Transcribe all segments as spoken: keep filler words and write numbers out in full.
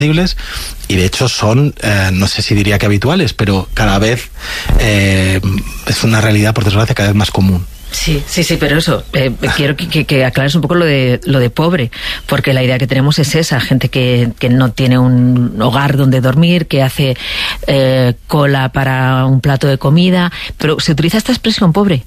y de hecho son, eh, no sé si diría que habituales, pero cada vez eh, es una realidad, por desgracia, cada vez más común. Sí, sí, sí, pero eso, eh, quiero que, que, que aclares un poco lo de lo de pobre, porque la idea que tenemos es esa, gente que, que no tiene un hogar donde dormir, que hace eh, cola para un plato de comida, pero ¿se utiliza esta expresión pobre?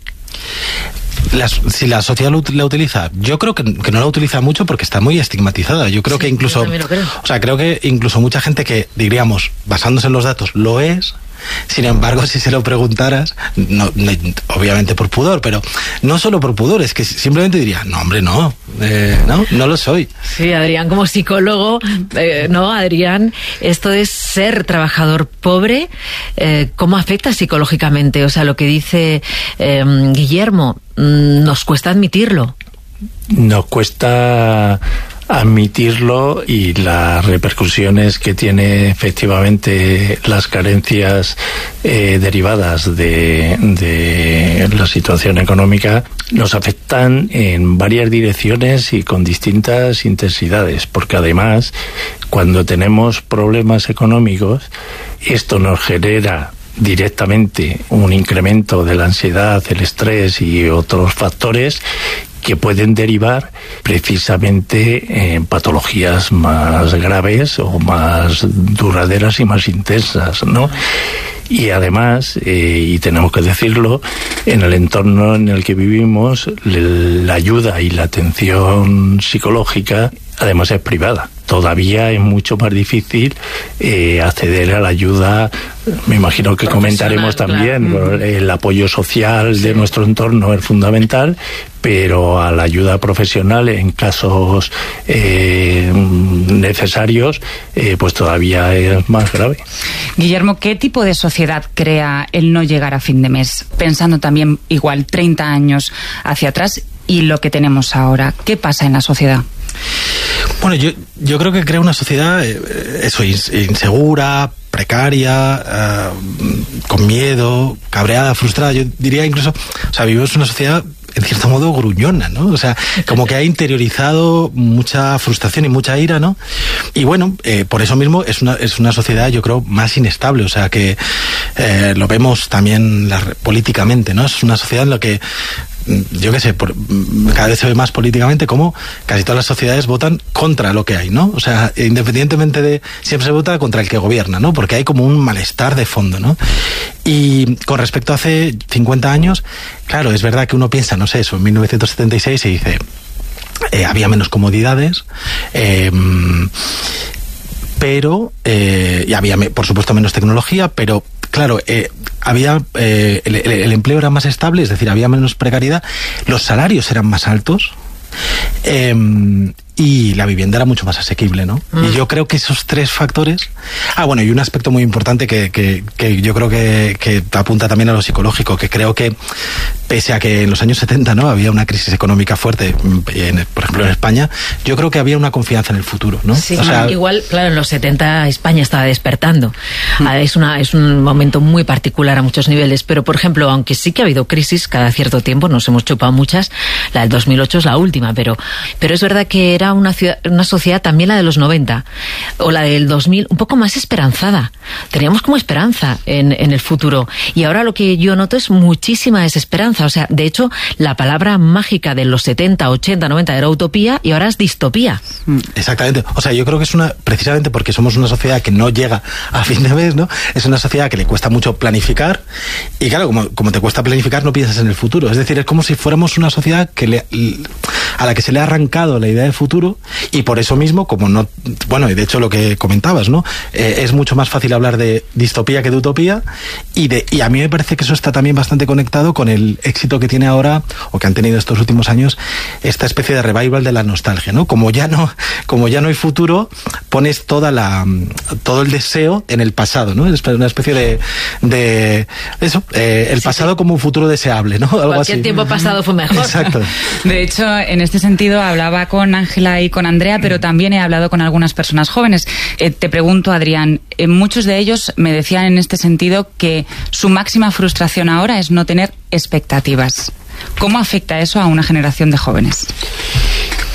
La, si la sociedad lo, la utiliza, yo creo que, que no la utiliza mucho porque está muy estigmatizada. Yo creo sí, que incluso, creo. o sea, creo que incluso mucha gente que, diríamos, basándose en los datos, lo es. Sin embargo, si se lo preguntaras, no, no, obviamente por pudor, pero no solo por pudor, es que simplemente diría, no, hombre, no, eh, no, no lo soy. Sí, Adrián, como psicólogo, eh, no, Adrián, esto de ser trabajador pobre, eh, ¿cómo afecta psicológicamente? O sea, lo que dice eh, Guillermo, nos cuesta admitirlo. Nos cuesta admitirlo y las repercusiones que tiene efectivamente las carencias eh, derivadas de, de la situación económica nos afectan en varias direcciones y con distintas intensidades, porque además cuando tenemos problemas económicos esto nos genera directamente un incremento de la ansiedad, el estrés y otros factores que pueden derivar precisamente en patologías más graves o más duraderas y más intensas, ¿no? Y además, eh, y tenemos que decirlo, en el entorno en el que vivimos, la ayuda y la atención psicológica además es privada. Todavía es mucho más difícil eh, acceder a la ayuda, me imagino que comentaremos también, claro. El apoyo social sí. de nuestro entorno es fundamental, pero a la ayuda profesional en casos eh, necesarios, eh, pues todavía es más grave. Guillermo, ¿qué tipo de sociedad crea el no llegar a fin de mes? Pensando también igual treinta años hacia atrás y lo que tenemos ahora, ¿qué pasa en la sociedad? Bueno, yo, yo creo que crea una sociedad, eh, eso, insegura, precaria, eh, con miedo, cabreada, frustrada. Yo diría incluso, o sea, vivimos una sociedad en cierto modo gruñona, ¿no? O sea, como que ha interiorizado mucha frustración y mucha ira, ¿no? Y bueno, eh, por eso mismo es una, es una sociedad, yo creo, más inestable, o sea, que eh, lo vemos también la, políticamente, ¿no? Es una sociedad en la que yo qué sé, por, cada vez se ve más políticamente como casi todas las sociedades votan contra lo que hay, ¿no? O sea, independientemente de, siempre se vota contra el que gobierna, ¿no? Porque hay como un malestar de fondo, ¿no? Y con respecto a hace cincuenta años, claro, es verdad que uno piensa, no sé, eso, en mil novecientos setenta y seis se dice, eh, había menos comodidades, eh, pero, eh, y había, por supuesto, menos tecnología, pero claro, eh, había eh, el, el empleo era más estable, es decir, había menos precariedad, los salarios eran más altos eh, y la vivienda era mucho más asequible, ¿no? Mm. Y yo creo que esos tres factores... Ah, bueno, y un aspecto muy importante que, que, que yo creo que, que apunta también a lo psicológico, que creo que, pese a que en los años setenta, ¿no?, había una crisis económica fuerte, en, por ejemplo en España, yo creo que había una confianza en el futuro, ¿no? Sí, o sea, igual, claro, en los setenta España estaba despertando. Mm. Es, una, es un momento muy particular a muchos niveles, pero, por ejemplo, aunque sí que ha habido crisis cada cierto tiempo, nos hemos chupado muchas, la del dos mil ocho es la última, pero, pero es verdad que era una, ciudad, una sociedad, también la de los noventa, o la del dos mil, un poco más esperanzada. Teníamos como esperanza en, en el futuro. Y ahora lo que yo noto es muchísima desesperanza. O sea, de hecho, la palabra mágica de los setenta, ochenta, noventa era utopía y ahora es distopía. Exactamente. O sea, yo creo que es una, precisamente porque somos una sociedad que no llega a fin de mes, ¿no? Es una sociedad que le cuesta mucho planificar y claro, como, como te cuesta planificar, no piensas en el futuro. Es decir, es como si fuéramos una sociedad que le, a la que se le ha arrancado la idea de futuro y por eso mismo, como no, bueno, y de hecho lo que comentabas, ¿no? Eh, es mucho más fácil hablar de distopía que de utopía y, de, y a mí me parece que eso está también bastante conectado con el éxito que tiene ahora, o que han tenido estos últimos años, esta especie de revival de la nostalgia, ¿no? Como ya no, como ya no hay futuro, pones toda la, todo el deseo en el pasado, ¿no? Es una especie de, de eso, eh, el sí, pasado sí. como un futuro deseable, ¿no? Algo Cualquier así. tiempo pasado fue mejor. Exacto. De hecho, en este sentido hablaba con Ángela y con Andrea, pero también he hablado con algunas personas jóvenes. Eh, te pregunto, Adrián, eh, muchos de ellos me decían en este sentido que su máxima frustración ahora es no tener expectativas. ¿Cómo afecta eso a una generación de jóvenes?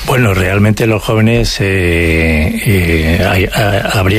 Bueno, realmente los jóvenes eh, eh, hay, a, habría